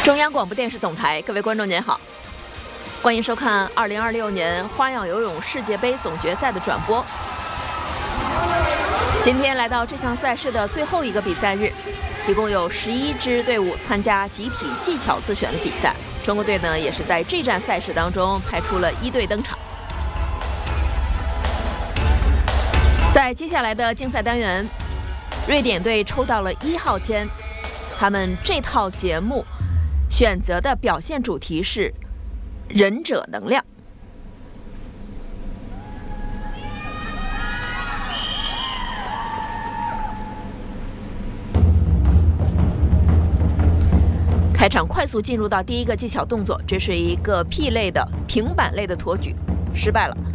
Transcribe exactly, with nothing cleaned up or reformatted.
中央广播电视总台，各位观众您好，欢迎收看二零二六年花样游泳世界杯总决赛的转播。今天来到这项赛事的最后一个比赛日，一共有十一支队伍参加集体技巧自选的比赛。中国队呢，也是在这站赛事当中派出了一队登场。在接下来的竞赛单元，瑞典队抽到了一号签，他们这套节目选择的表现主题是忍者能量。开场快速进入到第一个技巧动作，这是一个 P 类的平板类的托举，失败了。